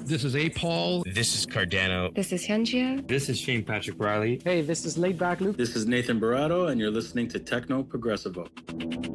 This is A. Paul. This is Cardano. This is Hyunjia. This is Shane Patrick Riley. Hey, this is Laid Back Luke. This is Nathan Barato, and you're listening to Techno Progressivo.